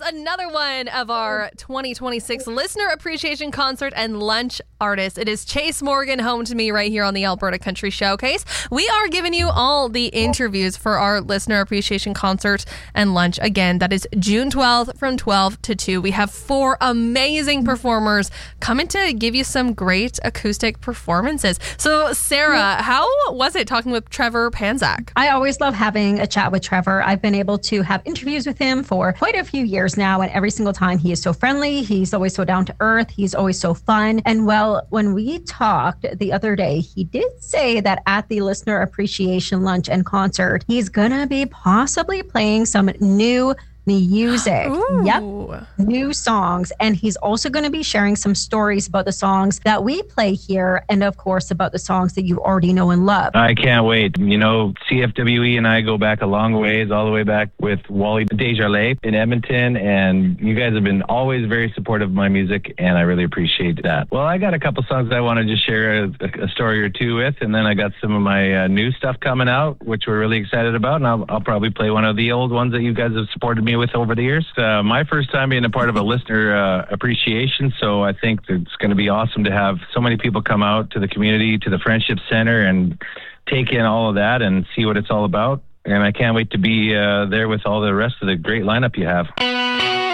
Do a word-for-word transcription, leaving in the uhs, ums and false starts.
another one of our twenty twenty-six Listener Appreciation Concert and Lunch artists. It is Chase Morgan, home to me right here on the Alberta Country Showcase. We are giving you all the interviews for our Listener Appreciation Concert and Lunch. Again, that is June twelfth from twelve to two. We have four amazing performers coming to give you some great acoustic performances. So, Sarah, how was it talking with Trevor Panzak? I always love having a chat with Trevor. I've been able to have interviews with him for quite a few years now, and every single time he is so friendly. He's always so down to earth. He's always so fun. And well, when we talked the other day, he did say that at the Listener Appreciation Lunch and Concert, he's gonna be possibly playing some new music. Ooh. Yep. New songs. And he's also going to be sharing some stories about the songs that we play here, and of course about the songs that you already know and love. I can't wait. You know, C F W E and I go back a long ways, all the way back with Wally Desjardins in Edmonton, and you guys have been always very supportive of my music, and I really appreciate that. Well, I got a couple songs I want to just share a, a story or two with, and then I got some of my uh, new stuff coming out, which we're really excited about, and I'll, I'll probably play one of the old ones that you guys have supported me with over the years. Uh, my first time being a part of a listener uh, appreciation, so I think it's going to be awesome to have so many people come out to the community, to the Friendship Center, and take in all of that and see what it's all about. And I can't wait to be uh, there with all the rest of the great lineup you have.